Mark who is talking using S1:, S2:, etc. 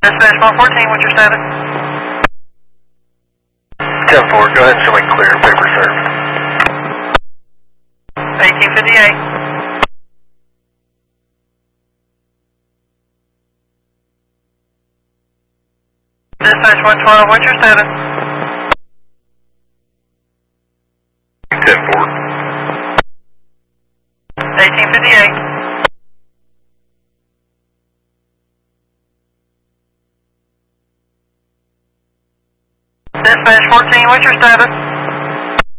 S1: Dispatch 114, what's your status?
S2: 10-4, go ahead and show me clear paper serve.
S1: 1858. Dispatch 112, what's your status?
S2: 10-4.
S1: 1858. Dispatch 14, what's your status?